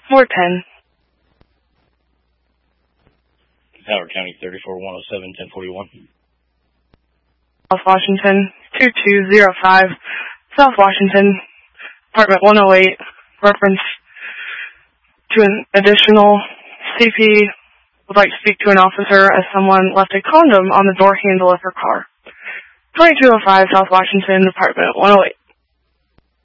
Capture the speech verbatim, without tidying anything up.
Ward ten. Howard County, thirty-four one oh seven, ten forty-one. South Washington, two two zero five. South Washington, apartment one oh eight. Reference to an additional C P would like to speak to an officer as someone left a condom on the door handle of her car. twenty-two oh five South Washington, apartment one oh eight.